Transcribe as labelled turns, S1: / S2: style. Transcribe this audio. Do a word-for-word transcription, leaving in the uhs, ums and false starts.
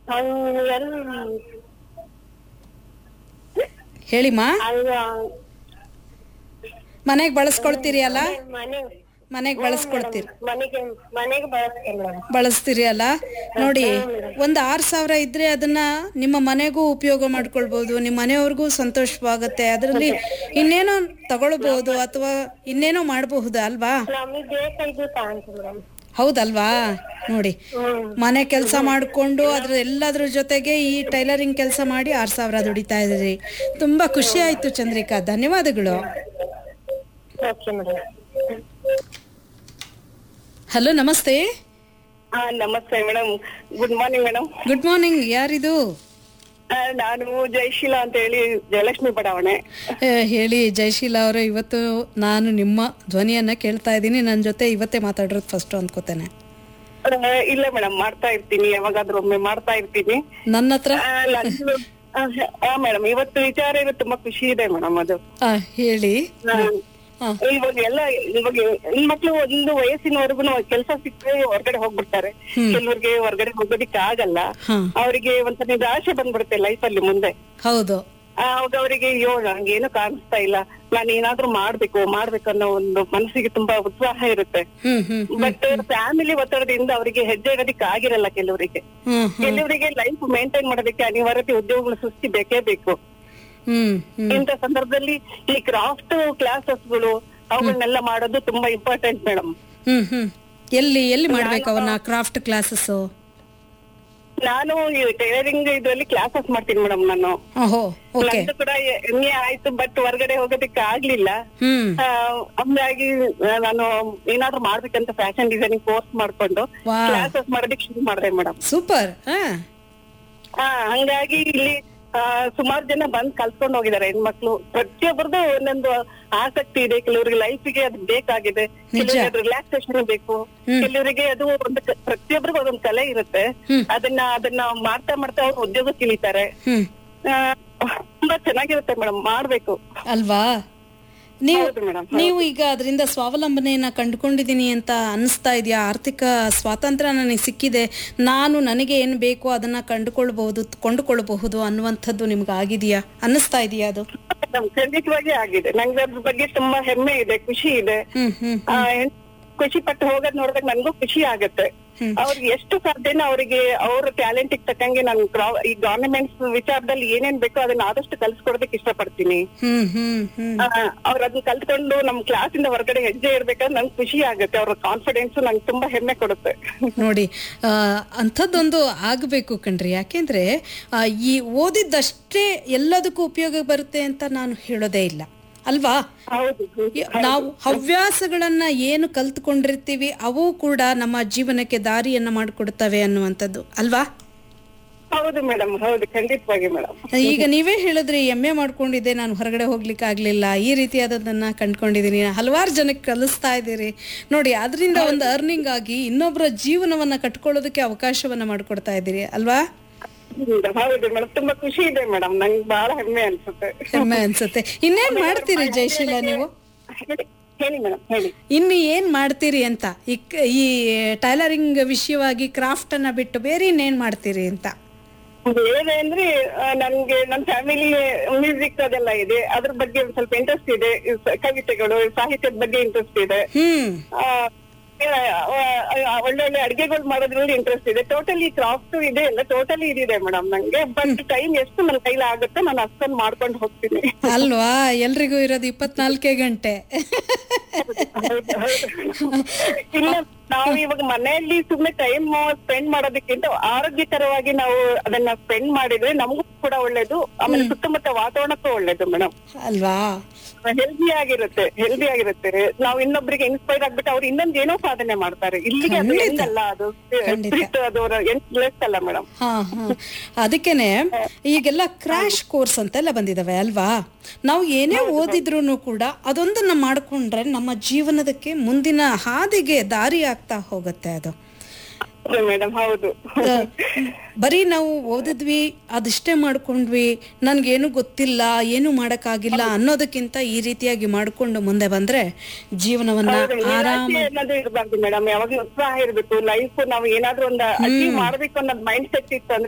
S1: ಅವ್ನು ಎಲ್
S2: ಹೇಳಿಮ್ಮ.
S1: ಅಲ್ವ
S2: ಮನೆಗೆ ಬಳಸ್ಕೊಳ್ತೀರಿ ಅಲ್ಲ,
S1: ಮನೆ
S2: ಮನೆಗೆ ಬಳಸ್ಕೊಳ್ತೀರಿ,
S1: ಮನೆಗೆ ಮನೆಗೆ ಬಳಸ್ತೀನಿ ಮೇಡಮ್.
S2: ಬಳಸ್ತೀರಿ ಅಲ್ಲ. ನೋಡಿ, ಒಂದು ಆರು ಸಾವಿರ ಇದ್ರೆ ಅದನ್ನ ನಿಮ್ಮ ಮನೆಗೂ ಉಪಯೋಗ ಮಾಡ್ಕೊಳ್ಬಹುದು, ನಿಮ್ಮ ಮನೆಯವ್ರಿಗೂ ಸಂತೋಷವಾಗುತ್ತೆ, ಅದರಲ್ಲಿ ಇನ್ನೇನೋ ತಗೊಳ್ಬಹುದು ಅಥವಾ ಇನ್ನೇನೋ ಮಾಡಬಹುದು ಅಲ್ವಾ?
S1: ನಮಗೆ ಬೇಕಾಯ್ತು ತಾಂತ ಮೇಡಮ್.
S2: ಹೌದಲ್ವಾ? ನೋಡಿ, ಮನೆ ಕೆಲಸ ಮಾಡಿಕೊಂಡು ಅದ್ರ ಎಲ್ಲದ್ರ ಜೊತೆಗೆ ಈ ಟೈಲರಿಂಗ್ ಕೆಲಸ ಮಾಡಿ ಆರು ಸಾವಿರ ದುಡಿತಾ ಇದ್ರಿ. ತುಂಬಾ ಖುಷಿ ಆಯ್ತು ಚಂದ್ರಿಕಾ, ಧನ್ಯವಾದಗಳು.
S1: Okay madam.
S2: ಹಲೋ, ನಮಸ್ತೆ.
S1: ಹಾ ನಮಸ್ತೆ madam. Good morning madam.
S2: Good morning. ಯಾರಿದು?
S1: ನಾನು ಜಯಶೀಲಾ ಅಂತ ಹೇಳಿ, ಜಯಲಕ್ಷ್ಮಿ ಬಡಾವಣೆ.
S2: ಏ, ಹೇಳಿ ಜಯಶೀಲಾ ಅವರೇ, ಇವತ್ತು ನಾನು ನಿಮ್ಮ ಧ್ವನಿಯನ್ನ ಕೇಳ್ತಾ ಇದ್ದೀನಿ. ನನ್ನ ಜೊತೆ ಇವತ್ತೇ ಮಾತಾಡಿರೋದು ಫಸ್ಟ್ ಅಂದ್ಕೋತೇನೆ.
S1: ಆ, ಇಲ್ಲ ಮೇಡಮ್, ಮಾಡ್ತಾ ಇರ್ತೀನಿ, ಯಾವಾಗಾದ್ರೂ ಒಮ್ಮೆ ಮಾಡ್ತಾ ಇರ್ತೀನಿ
S2: ನನ್ನ ಹತ್ರ.
S1: ಹಾ ಮೇಡಮ್, ಇವತ್ತು ವಿಚಾರ ಇದೆ, ತುಂಬಾ ಖುಷಿ ಇದೆ ಮೇಡಮ್. ಅದು
S2: ಆ, ಹೇಳಿ. ಆ,
S1: ಇವಾಗ ಎಲ್ಲ ಇವಾಗ ಹೆಣ್ಮಕ್ಳು ಒಂದು ವಯಸ್ಸಿನವರೆಗೂ ಕೆಲಸ ಸಿಕ್ಕರೆ ಹೊರಗಡೆ ಹೋಗ್ಬಿಡ್ತಾರೆ. ಕೆಲವ್ರಿಗೆ ಹೊರಗಡೆ ಹೋಗೋದಿಕ್ಕೆ ಆಗಲ್ಲ.
S2: ಹಾ.
S1: ಅವರಿಗೆ ಒಂಥರ ನಿರಾಶೆ ಬಂದ್ಬಿಡುತ್ತೆ ಲೈಫ್ ಅಲ್ಲಿ ಮುಂದೆ.
S2: ಹೌದು.
S1: ಅವಾಗ ಅವರಿಗೆ ಅಯ್ಯೋ ನಂಗೇನು ಕಾಣಿಸ್ತಾ ಇಲ್ಲ, ನಾನು ಏನಾದ್ರೂ ಮಾಡ್ಬೇಕು ಮಾಡ್ಬೇಕು ಅನ್ನೋ ಒಂದು ಮನಸ್ಸಿಗೆ ತುಂಬಾ ಉತ್ಸಾಹ ಇರುತ್ತೆ.
S2: ಹ್ಮ್ ಹ್ಮ್
S1: ಬಟ್ ಫ್ಯಾಮಿಲಿ ಒತ್ತಡದಿಂದ ಅವರಿಗೆ ಹೆಜ್ಜೆ ಇಡೋದಿಕ್ಕೆ ಆಗಿರಲ್ಲ. ಕೆಲವರಿಗೆ
S2: ಹ್ಮ್
S1: ಕೆಲವರಿಗೆ ಲೈಫ್ ಮೇಂಟೈನ್ ಮಾಡೋದಕ್ಕೆ ಅನಿವಾರ್ಯತೆ ಉದ್ಯೋಗಗಳು ಸೃಷ್ಟಿ ಬೇಕೇ ಬೇಕು.
S2: ಹ್ಮ್ ಹ್ಮ್
S1: ಇಂಥ ಸಂದರ್ಭದಲ್ಲಿ ಈ ಕ್ರಾಫ್ಟ್ ಕ್ಲಾಸಸ್ಗಳು ಅವುಗಳನ್ನೆಲ್ಲ ಮಾಡೋದು ತುಂಬಾ ಇಂಪಾರ್ಟೆಂಟ್ ಮೇಡಮ್.
S2: ಹ್ಮ್ ಹ್ಮ್ ಎಲ್ಲಿ ಎಲ್ಲಿ ಮಾಡ್ಬೇಕು ಅವನ್ನ ಕ್ರಾಫ್ಟ್ ಕ್ಲಾಸಸ್?
S1: ನಾನು ಈ ಟೈಲರಿಂಗ್ ಇದರಲ್ಲಿ ಕ್ಲಾಸಸ್ ಮಾಡ್ತೀನಿ ಮೇಡಮ್. ನಾನು
S2: ಓಹೋ, ಓಕೆ.
S1: ನಂದು ಕೂಡ ಎಂ ಎ ಆಯ್ತು, ಬಟ್ ಹೊರಗಡೆ ಹೋಗೋದಕ್ಕೆ ಆಗ್ಲಿಲ್ಲ.
S2: ಹ್ಮ್
S1: ಆ, ಹಂಗಾಗಿ ನಾನು ಏನಾದ್ರು ಮಾಡ್ಬೇಕಂತ ಫ್ಯಾಷನ್ ಡಿಸೈನಿಂಗ್ ಕೋರ್ಸ್ ಮಾಡ್ಕೊಂಡು
S2: ವಾ.
S1: ಕ್ಲಾಸಸ್ ಮಾಡೋದಕ್ಕೆ ಶುರು ಮಾಡಿದೆ ಮೇಡಮ್.
S2: ಸೂಪರ್. ಹಾ
S1: ಹಾ ಹಂಗಾಗಿ ಇಲ್ಲಿ ಸುಮಾರು ಜನ ಬಂದ್ ಕಲ್ತ್ಕೊಂಡು ಹೋಗಿದ್ದಾರೆ ಹೆಣ್ಮಕ್ಳು. ಪ್ರತಿಯೊಬ್ಬರದು ಒಂದೊಂದು ಆಸಕ್ತಿ ಇದೆ. ಕೆಲವರಿಗೆ ಲೈಫಿಗೆ ಅದು ಬೇಕಾಗಿದೆ, ಕೆಲವರಿಗೆ ಅದು ರಿಲ್ಯಾಕ್ಸೇಷನ್ ಬೇಕು, ಕೆಲವರಿಗೆ ಅದು ಒಂದು ಕ- ಪ್ರತಿಯೊಬ್ಬರಿಗೂ ಅದೊಂದು ಕಲೆ ಇರುತ್ತೆ. ಅದನ್ನ ಅದನ್ನ ಮಾಡ್ತಾ ಮಾಡ್ತಾ ಅವ್ರು ಉದ್ಯೋಗ ತಿಳಿತಾರೆ.
S2: ಹ್ಮ್
S1: ಆ, ತುಂಬಾ ಚೆನ್ನಾಗಿರುತ್ತೆ ಮೇಡಮ್, ಮಾಡ್ಬೇಕು.
S2: ಅಲ್ವಾ? ನೀವು
S1: ಹೌದು ಮೇಡಮ್.
S2: ನೀವು ಈಗ ಅದರಿಂದ ಸ್ವಾವಲಂಬನೆಯನ್ನ ಕಂಡುಕೊಂಡಿದ್ದೀನಿ ಅಂತ ಅನಿಸ್ತಾ ಇದೆಯಾ? ಆರ್ಥಿಕ ಸ್ವಾತಂತ್ರ್ಯ ನನಗೆ ಸಿಕ್ಕಿದೆ, ನಾನು ನನಗೆ ಏನ್ ಬೇಕೋ ಅದನ್ನ ಕಂಡುಕೊಳ್ಬಹುದು ಕೊಂಡುಕೊಳ್ಳಬಹುದು ಅನ್ನುವಂಥದ್ದು ನಿಮ್ಗೆ ಆಗಿದೆಯಾ, ಅನ್ನಿಸ್ತಾ ಇದೆಯಾ ಅದು?
S1: ಖಂಡಿತವಾಗಿ ಆಗಿದೆ. ನಂಗೆ ಅದ್ರ ಬಗ್ಗೆ ತುಂಬಾ ಹೆಮ್ಮೆ ಇದೆ, ಖುಷಿ ಇದೆ.
S2: ಹ್ಮ್ ಹ್ಮ್
S1: ಆ, ಹೆಣ್- ಖುಷಿ ಪಟ್ಟು ಹೋಗೋದ್ ನೋಡಿದಾಗ ನನ್ಗೂ ಖುಷಿ ಆಗತ್ತೆ. ಅವ್ರಿಗೆ ಎಷ್ಟು ಸಾಧ್ಯನೋ ಅವರಿಗೆ ಅವ್ರ ಟ್ಯಾಲೆಂಟ್ ತಕ್ಕಂಗೆ ನಾನು ಈ ಗವರ್ನಮೆಂಟ್ಸ್ ವಿಚಾರದಲ್ಲಿ ಏನೇನ್ ಬೇಕೋ ಅದನ್ನ ಆದಷ್ಟು ಕಲ್ಸ್ಕೊಡೋದಕ್ಕೆ ಇಷ್ಟಪಡ್ತೀನಿ.
S2: ಹ್ಮ್ ಹ್ಮ್ ಹ್ಮ್
S1: ಅವ್ರ ಅದನ್ನ ಕಲ್ತ್ಕೊಂಡು ನಮ್ ಕ್ಲಾಸ್ ಇಂದ ಹೊರಗಡೆ ಹೆಜ್ಜೆ ಇರ್ಬೇಕಾದ್ರೆ ನಂಗೆ ಖುಷಿ ಆಗುತ್ತೆ. ಅವ್ರ ಕಾನ್ಫಿಡೆನ್ಸ್ ನಂಗೆ ತುಂಬಾ ಹೆಮ್ಮೆ ಕೊಡುತ್ತೆ.
S2: ನೋಡಿ, ಆ, ಅಂಥದ್ದೊಂದು ಆಗಬೇಕು ಕಣ್ರಿ. ಯಾಕೆಂದ್ರೆ ಆ, ಈ ಓದಿದ್ದಷ್ಟೇ ಎಲ್ಲದಕ್ಕೂ ಉಪಯೋಗ ಬರುತ್ತೆ ಅಂತ ನಾನು ಹೇಳೋದೇ ಇಲ್ಲ ಅಲ್ವಾ?
S1: ಹೌದು.
S2: ನಾವು ಹವ್ಯಾಸಗಳನ್ನ ಏನು ಕಲ್ತ್ಕೊಂಡಿರ್ತೀವಿ ಅವು ಕೂಡ ನಮ್ಮ ಜೀವನಕ್ಕೆ ದಾರಿಯನ್ನ ಮಾಡಿಕೊಡ್ತವೆ ಅನ್ನುವಂಥದ್ದು ಅಲ್ವಾ?
S1: ಹೌದು ಮೇಡಮ್, ಹೌದು, ಖಂಡಿತವಾಗಿ ಮೇಡಮ್.
S2: ಈಗ ನೀವೇ ಹೇಳಿದ್ರಿ, ಎಂ ಎ ಮಾಡ್ಕೊಂಡಿದ್ದೆ, ನಾನು ಹೊರಗಡೆ ಹೋಗ್ಲಿಕ್ಕೆ ಆಗ್ಲಿಲ್ಲ, ಈ ರೀತಿಯಾದದನ್ನ ಕಂಡ್ಕೊಂಡಿದೀನಿ, ಹಲವಾರು ಜನಕ್ಕೆ ಕಲಿಸ್ತಾ ಇದ್ದೀರಿ. ನೋಡಿ, ಅದರಿಂದ ಒಂದು ಅರ್ನಿಂಗ್ ಆಗಿ ಇನ್ನೊಬ್ಬರ ಜೀವನವನ್ನ ಕಟ್ಕೊಳ್ಳೋದಕ್ಕೆ ಅವಕಾಶವನ್ನ ಮಾಡಿಕೊಡ್ತಾ ಇದ್ದೀರಿ ಅಲ್ವಾ?
S1: ಹೌದು ಮೇಡಮ್, ತುಂಬಾ ಖುಷಿ ಇದೆ ಮೇಡಮ್. ನಂಗೆ ಬಹಳ ಹೆಮ್ಮೆ ಅನ್ಸುತ್ತೆ.
S2: ಹೆಮ್ಮೆ ಅನ್ಸುತ್ತೆ. ಇನ್ನೇನ್ ಮಾಡ್ತೀರಿ ಜಯಶೀಲಾ ನೀವು?
S1: ಹೇಳಿ ಮೇಡಮ್, ಹೇಳಿ.
S2: ಇನ್ನು ಏನ್ ಮಾಡ್ತೀರಿ ಅಂತ, ಈ ಕ- ಈ ಟೈಲರಿಂಗ್ ವಿಷಯವಾಗಿ ಕ್ರಾಫ್ಟ್ ಅನ್ನ ಬಿಟ್ಟು ಬೇರೆ ಇನ್ನೇನ್ ಮಾಡ್ತೀರಿ ಅಂತ?
S1: ಬೇರೆ ಅಂದ್ರೆ ಆ, ನನ್ಗೆ ನನ್ ಫ್ಯಾಮಿಲಿ ಮ್ಯೂಸಿಕ್ ಅದೆಲ್ಲ ಇದೆ, ಅದ್ರ ಬಗ್ಗೆ ಒಂದ್ ಸ್ವಲ್ಪ ಇಂಟ್ರೆಸ್ಟ್ ಇದೆ. ಸ- ಕವಿತೆಗಳು, ಸಾಹಿತ್ಯದ ಬಗ್ಗೆ ಇಂಟ್ರೆಸ್ಟ್ ಇದೆ.
S2: ಹ್ಮ್
S1: ಆ, ಆ, ಒಳ್ಳೊಳ್ಳೆ ಅಡ್ಗೆಗಳು ಮಾಡೋದ್ರಲ್ಲಿ ಇಂಟ್ರೆಸ್ಟ್ ಇದೆ. ಟೋಟಲಿ ಕ್ರಾಫ್ಟ್ ಇದೆ, ಎಲ್ಲ ಟೋಟಲಿ ಇದಿದೆ ಮೇಡಮ್ ನಂಗೆ. ಬಟ್ ಟೈಮ್ ಎಷ್ಟು ನನ್ನ ಕೈಲಿ ಆಗುತ್ತೆ ನಾನು ಅಷ್ಟೊಂದು ಮಾಡ್ಕೊಂಡು ಹೋಗ್ತೀನಿ.
S2: ಅಲ್ವಾ? ಎಲ್ರಿಗೂ ಇರೋದು ಇಪ್ಪತ್ನಾಲ್ಕೇ ಗಂಟೆ.
S1: ಇಲ್ಲ, ನಾವು ಇವಾಗ ಮನೆಯಲ್ಲಿ ಸುಮ್ನೆ ಟೈಮ್ ಸ್ಪೆಂಡ್ ಮಾಡೋದಕ್ಕಿಂತ ಆರೋಗ್ಯಕರವಾಗಿ ನಾವು ಅದನ್ನ ಸ್ಪೆಂಡ್ ಮಾಡಿದ್ರೆ ನಮಗೂ ಕೂಡ ಒಳ್ಳೇದು, ಆಮೇಲೆ ಸುತ್ತಮುತ್ತ ವಾತಾವರಣಕ್ಕೂ ಒಳ್ಳೇದು ಮೇಡಮ್.
S2: ಅಲ್ವಾ?
S1: ಹೆಲ್ದಿ ಆಗಿರುತ್ತೆ, ಹೆಲ್ದಿ ಆಗಿರುತ್ತೆ. ನಾವು ಇನ್ನೊಬ್ರಿಗೆ ಇನ್ಸ್ಪೈರ್ ಆಗ್ಬಿಟ್ಟು ಅವ್ರು ಇನ್ನೊಂದ್ ಏನೋ ಸಾಧನೆ ಮಾಡ್ತಾರೆ. ಇಲ್ಲಿಗೆ ಅದು end ಅಲ್ಲ, ಅದು spirit, ಅದು ಎಂಡ್ ಅಲ್ಲ ಮೇಡಮ್.
S2: ಹಾ ಹಾ ಅದಕ್ಕೇನೆ ಈಗೆಲ್ಲ ಕ್ರಾಶ್ ಕೋರ್ಸ್ ಅಂತೆಲ್ಲ ಬಂದಿದಾವೆ ಅಲ್ವಾ? ನಾವು ಏನೇ ಓದಿದ್ರು ಕೂಡ ಅದೊಂದನ್ನ ಮಾಡ್ಕೊಂಡ್ರೆ ನಮ್ಮ ಜೀವನದಕ್ಕೆ ಮುಂದಿನ ಹಾದಿಗೆ ದಾರಿ ಆಗ್ತಾ ಹೋಗುತ್ತೆ ಅದು.
S1: ಮೇಡಮ್ ಹೌದು.
S2: ಬರೀ ನಾವು ಓದಿದ್ವಿ, ಅದಿಷ್ಟೇ ಮಾಡ್ಕೊಂಡ್ವಿ, ನನ್ಗೇನು ಗೊತ್ತಿಲ್ಲ, ಏನು ಮಾಡಕ್ಕಾಗಿಲ್ಲ ಅನ್ನೋದಕ್ಕಿಂತ ಈ ರೀತಿಯಾಗಿ ಮಾಡ್ಕೊಂಡು ಮುಂದೆ ಬಂದ್ರೆ ಜೀವನವನ್ನ ಆರಾಮ
S1: ಅನ್ನೋದು ಇರಬಾರ್ದು ಮೇಡಮ್. ಯಾವಾಗ ಉತ್ಸಾಹ ಇರ್ಬೇಕು. ಲೈಫ್ ನಾವು ಏನಾದ್ರೂ ಒಂದು ಅಚೀವ್ ಮಾಡ್ಬೇಕು ಅನ್ನೋದು ಮೈಂಡ್ ಸೆಟ್ ಇತ್ತು ಅಂದ್ರೆ